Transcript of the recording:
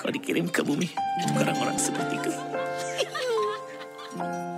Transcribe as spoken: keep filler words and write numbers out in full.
kau dikirim ke bumi untuk orang-orang seperti kau.